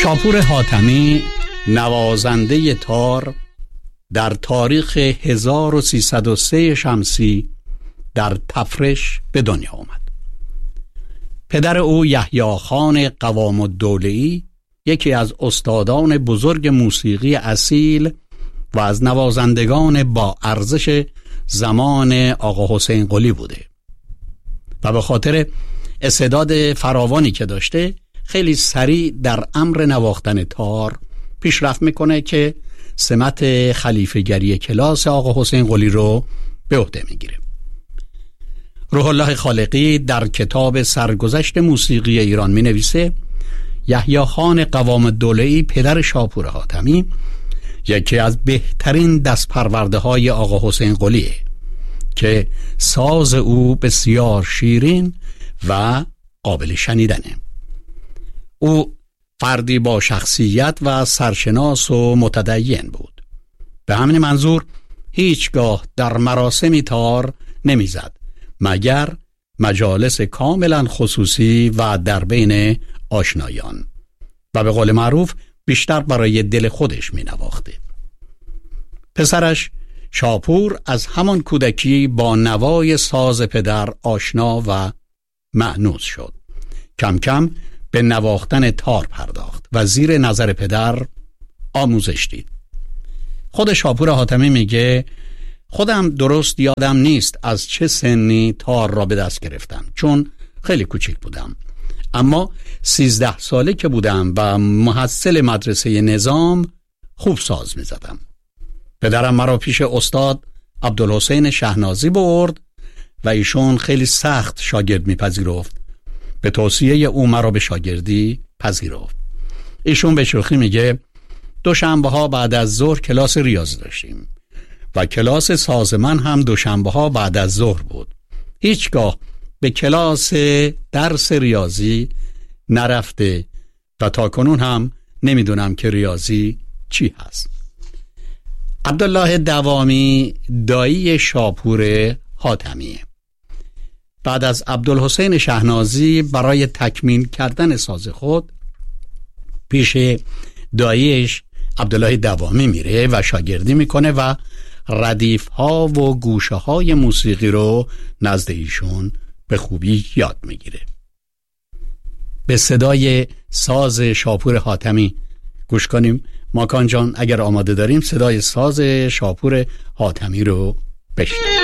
شاپور حاتمی نوازنده تار در تاریخ 1303 شمسی در تفرش به دنیا آمد. پدر او یحیی خان قوام الدوله‌ای یکی از استادان بزرگ موسیقی اصیل و از نوازندگان با ارزش زمان آقا حسین قلی بوده و به خاطر استعداد فراوانی که داشته خیلی سریع در امر نواختن تار پیشرفت میکنه که سمت خلیفه‌گری کلاس آقا حسین قلی رو به عهده میگیره. روح الله خالقی در کتاب سرگذشت موسیقی ایران می نویسه یحیی خان قوام الدوله‌ای پدر شاپور حاتمی یکی از بهترین دستپرورده های آقا حسین قلیه که ساز او بسیار شیرین و قابل شنیدنه. او فردی با شخصیت و سرشناس و متدین بود. به همین منظور هیچگاه در مراسمی تار نمیزد مگر مجالس کاملا خصوصی و در بین آشنایان و به قول معروف بیشتر برای دل خودش می نواخته. پسرش شاپور از همان کودکی با نوای ساز پدر آشنا و مأنوس شد. کم کم به نواختن تار پرداخت و زیر نظر پدر آموزش دید. خود شاپور حاتمی میگه خودم درست یادم نیست از چه سنی تار را به دست گرفتم چون خیلی کوچک بودم، اما 13 ساله که بودم و محصل مدرسه نظام خوب ساز می زدم. پدرم مرا پیش استاد عبدالحسین شهنازی برد و ایشون خیلی سخت شاگرد می پذیرفت. به توصیه او مرا به شاگردی پذیرفت. ایشون به شوخی میگه دوشنبه ها بعد از ظهر کلاس ریاضی داشتیم و کلاس ساز من هم دوشنبه ها بعد از ظهر بود. هیچگاه به کلاس درس ریاضی نرفته و تا کنون هم نمیدونم که ریاضی چی هست. عبدالله دوامی دایی شاپور حاتمیه. بعد از عبدالحسین شهنازی برای تکمیل کردن ساز خود پیش داییش عبدالله دوامی میره و شاگردی میکنه و ردیف ها و گوشه های موسیقی رو نزد ایشون به خوبی یاد میگیره. به صدای ساز شاپور حاتمی گوش کنیم. ماکان جان اگر آماده داریم صدای ساز شاپور حاتمی رو بشنویم.